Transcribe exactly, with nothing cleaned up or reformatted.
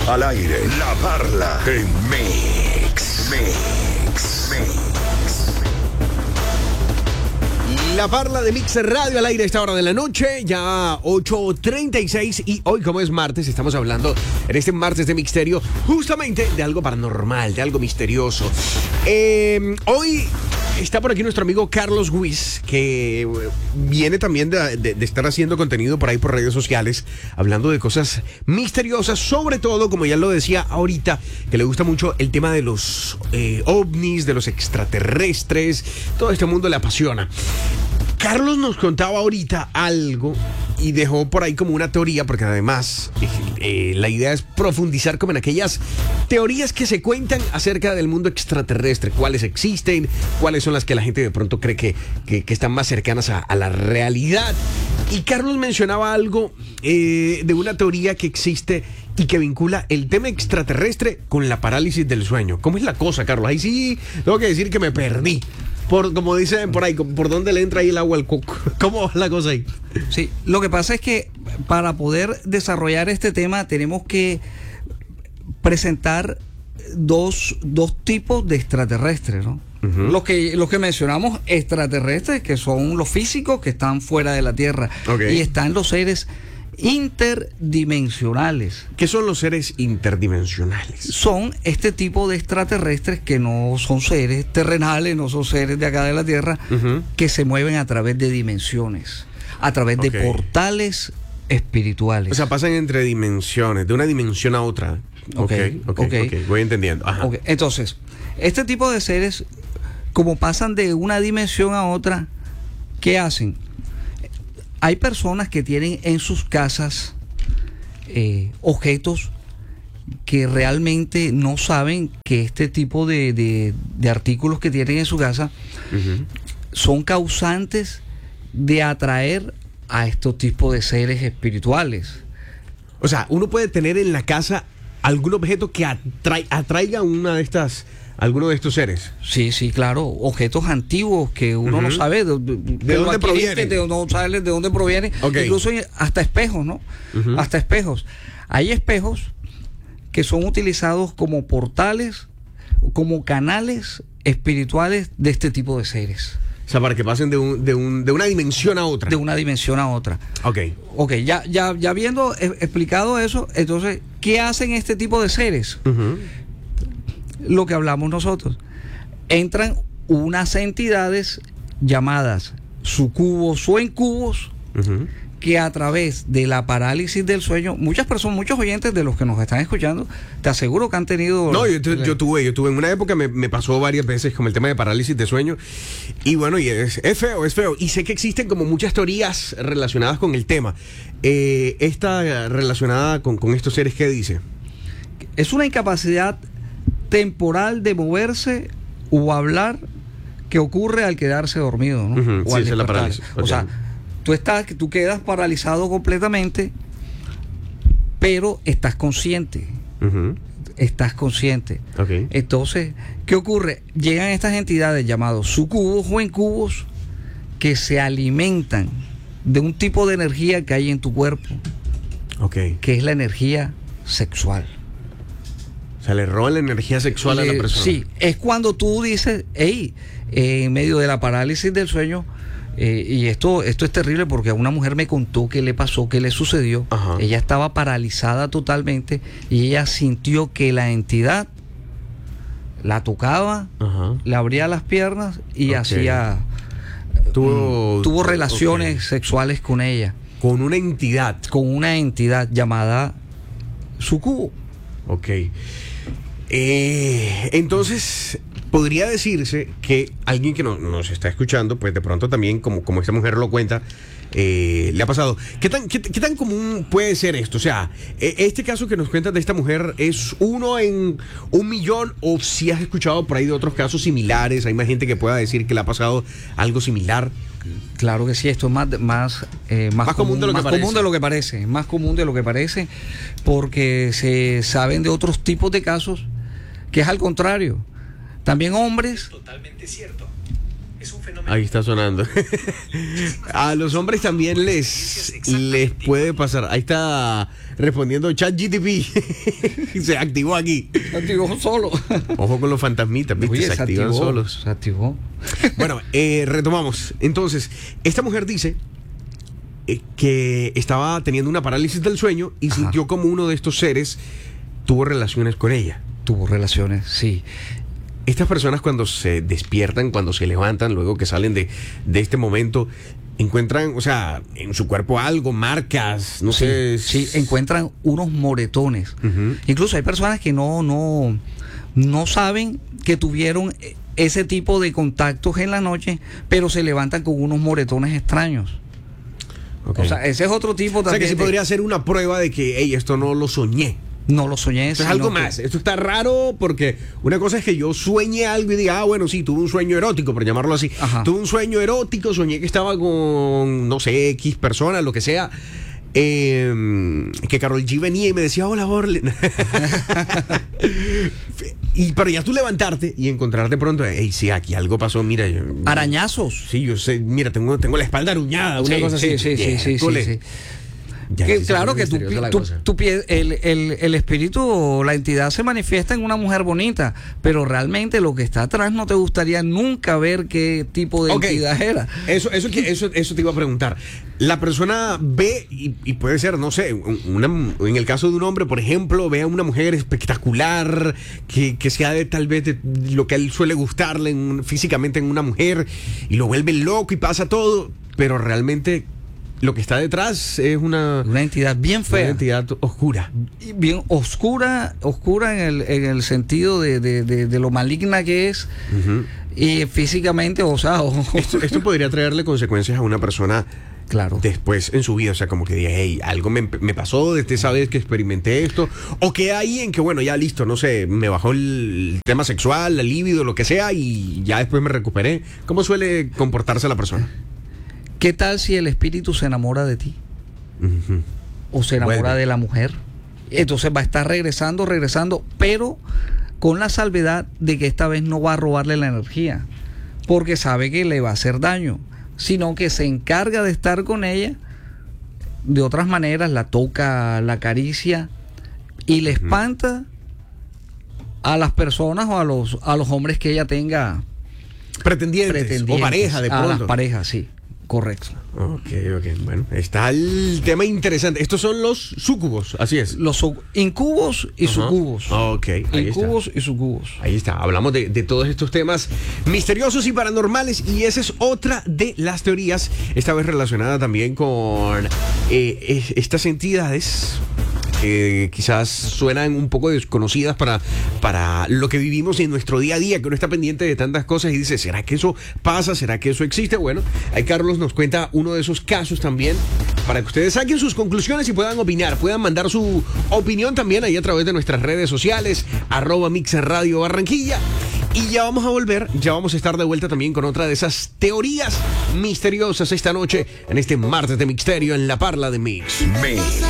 Al aire, La Parla en Mix, Mix, Mix. La Parla de Mix Radio al aire a esta hora de la noche, ya ocho treinta y seis, y hoy, como es martes, estamos hablando en este martes de Mixterio justamente de algo paranormal, de algo misterioso. Eh, hoy está por aquí nuestro amigo Carlos Guis, que viene también de, de, de estar haciendo contenido por ahí por redes sociales, hablando de cosas misteriosas, sobre todo, como ya lo decía ahorita, que le gusta mucho el tema de los eh, ovnis, de los extraterrestres, todo este mundo le apasiona. Carlos nos contaba ahorita algo y dejó por ahí como una teoría, porque además eh, eh, la idea es profundizar como en aquellas teorías que se cuentan acerca del mundo extraterrestre, cuáles existen, cuáles son las que la gente de pronto cree que, que, que están más cercanas a, a la realidad. Y Carlos mencionaba algo eh, de una teoría que existe y que vincula el tema extraterrestre con la parálisis del sueño. ¿Cómo es la cosa, Carlos? Ahí sí tengo que decir que me perdí. Por, como dicen por ahí, ¿por dónde le entra ahí el agua al coco? ¿Cómo va la cosa ahí? Sí, lo que pasa es que para poder desarrollar este tema tenemos que presentar dos, dos tipos de extraterrestres, ¿no? Uh-huh. Los que, los que mencionamos extraterrestres, que son los físicos que están fuera de la Tierra. Okay. Y están los seres interdimensionales. ¿Qué son los seres interdimensionales? Son este tipo de extraterrestres que no son seres terrenales, no son seres de acá de la Tierra, uh-huh. que se mueven a través de dimensiones, a través okay. de portales espirituales. O sea, pasan entre dimensiones, de una dimensión a otra. Ok, ok, okay. okay. Voy entendiendo. Ajá. Okay. Entonces, este tipo de seres, como pasan de una dimensión a otra, ¿qué hacen? Hay personas que tienen en sus casas eh, objetos que realmente no saben que este tipo de, de, de artículos que tienen en su casa uh-huh. son causantes de atraer a estos tipos de seres espirituales. O sea, uno puede tener en la casa algún objeto que atrai- atraiga una de estas... ¿Alguno de estos seres? Sí, sí, claro. Objetos antiguos que uno uh-huh. no sabe de, de, de, ¿De dónde provienen. De, no sabe de dónde provienen. Okay. Incluso hasta espejos, ¿no? Uh-huh. Hasta espejos. Hay espejos que son utilizados como portales, como canales espirituales de este tipo de seres. O sea, para que pasen de, un, de, un, de una dimensión a otra. De una dimensión a otra. Ok. Ok, ya, ya, ya habiendo explicado eso, entonces, ¿qué hacen este tipo de seres? Uh-huh. Lo que hablamos nosotros. Entran unas entidades llamadas sucubos o incubos, uh-huh. que a través de la parálisis del sueño, muchas personas, muchos oyentes de los que nos están escuchando, te aseguro que han tenido... No, yo, yo tuve, yo tuve en una época, me, me pasó varias veces con el tema de parálisis de sueño, y bueno, y es, es feo, es feo, y sé que existen como muchas teorías relacionadas con el tema. Eh, esta relacionada con, con estos seres, ¿qué dice? Es una incapacidad temporal de moverse o hablar que ocurre al quedarse dormido, ¿no? Uh-huh, o sí, al esa es la parálisis. O okay. sea, tú estás, tú quedas paralizado completamente, pero estás consciente. Uh-huh. Estás consciente. Okay. Entonces, ¿qué ocurre? Llegan estas entidades llamados sucubos o incubos que se alimentan de un tipo de energía que hay en tu cuerpo, okay. que es la energía sexual. O sea, le roban la energía sexual le, a la persona. Sí, es cuando tú dices, hey, eh, en medio de la parálisis del sueño, eh, y esto, esto es terrible porque una mujer me contó qué le pasó, qué le sucedió. Ajá. Ella estaba paralizada totalmente y ella sintió que la entidad la tocaba, ajá. le abría las piernas y okay. hacía... Tuvo, tuvo relaciones okay. sexuales con ella. Con una entidad. Con una entidad llamada sucubo. Ok. Eh, entonces, podría decirse que alguien que no, nos está escuchando, pues de pronto también, como, como esta mujer lo cuenta, eh, le ha pasado. ¿Qué tan, qué, qué tan común puede ser esto? O sea, este caso que nos cuentas de esta mujer, ¿es uno en un millón? ¿O si has escuchado por ahí de otros casos similares? ¿Hay más gente que pueda decir que le ha pasado algo similar? Claro que sí, esto es más, más, eh, más, más común, común, de lo más que común de lo que parece, más común de lo que parece, porque se saben de otros tipos de casos que es al contrario. También hombres. Totalmente cierto. Ahí está sonando. A los hombres también les, les puede pasar. Ahí está respondiendo ChatGPT. Se activó aquí. Se activó solo. Ojo con los fantasmitas, ¿viste? Oye, se, se activan activó, solos. Se activó. Bueno, eh, retomamos. Entonces, esta mujer dice eh, que estaba teniendo una parálisis del sueño y Ajá. sintió como uno de estos seres tuvo relaciones con ella. Tuvo relaciones, sí. Estas personas cuando se despiertan, cuando se levantan, luego que salen de, de este momento, encuentran, o sea, en su cuerpo algo, marcas, no sí, sé. Sí, encuentran unos moretones. Uh-huh. Incluso hay personas que no, no, no saben que tuvieron ese tipo de contactos en la noche, pero se levantan con unos moretones extraños. Okay. O sea, ese es otro tipo también. O sea, que sí de... podría ser una prueba de que, hey, esto no lo soñé. No lo soñé. Esto es algo que... más. Esto está raro porque una cosa es que yo sueñe algo y diga, ah, bueno, sí, tuve un sueño erótico, por llamarlo así. Ajá. Tuve un sueño erótico, soñé que estaba con, no sé, X personas, lo que sea. Eh, que Karol G venía y me decía, hola, Borle. Y pero ya tú levantarte y encontrarte pronto, hey, sí, aquí algo pasó, mira. Yo, Arañazos. Sí, yo sé, mira, tengo, tengo la espalda aruñada, una sí, cosa sí, así. Sí, sí, sí, sí, sí. Ya, que, sí, claro sí, que tu, misteriosa la tu, cosa. tu pie, el, el, el espíritu o la entidad se manifiesta en una mujer bonita, pero realmente lo que está atrás no te gustaría nunca ver qué tipo de Ok. entidad era. Eso, eso, que- eso, eso te iba a preguntar. La persona ve, y, y puede ser, no sé, una, en el caso de un hombre, por ejemplo, ve a una mujer espectacular, que, que sea de tal vez de lo que a él suele gustarle en- físicamente en una mujer, y lo vuelve loco y pasa todo, pero realmente lo que está detrás es una, Una entidad bien una fea. entidad oscura. Y bien oscura, oscura en el, en el sentido de, de, de, de lo maligna que es, Ujú. y físicamente, o sea, o- Esto, esto podría traerle consecuencias a una persona claro. después en su vida, o sea, como que diga, hey, algo me, me pasó desde esa vez que experimenté esto, o que ahí en que, bueno, ya listo, no sé, me bajó el tema sexual, la libido, lo que sea, y ya después me recuperé. ¿Cómo suele comportarse la persona? ¿Qué tal si el espíritu se enamora de ti? Ujú. O se enamora Vuelve. de la mujer. Entonces va a estar regresando, regresando, pero con la salvedad de que esta vez no va a robarle la energía, porque sabe que le va a hacer daño, sino que se encarga de estar con ella de otras maneras, la toca, la acaricia y le espanta a las personas o a los, a los hombres que ella tenga Pretendientes, pretendientes. o pareja de A las pronto. parejas, sí, correcto. Ok, ok, bueno, está el tema interesante. Estos son los súcubos, así es. Los su- incubos y Ajá. sucubos. Ok, ahí está. Incubos y sucubos. Ahí está, hablamos de, de todos estos temas misteriosos y paranormales, y esa es otra de las teorías, esta vez relacionada también con eh, es- estas entidades que quizás suenan un poco desconocidas para, para lo que vivimos en nuestro día a día, que uno está pendiente de tantas cosas y dice, ¿será que eso pasa? ¿Será que eso existe? Bueno, ahí Carlos nos cuenta uno de esos casos también, para que ustedes saquen sus conclusiones y puedan opinar, puedan mandar su opinión también ahí a través de nuestras redes sociales, arroba Mixer Radio Barranquilla. Y ya vamos a volver, ya vamos a estar de vuelta también con otra de esas teorías misteriosas esta noche, en este martes de Mixterio, en la Parla de Mix. Mix.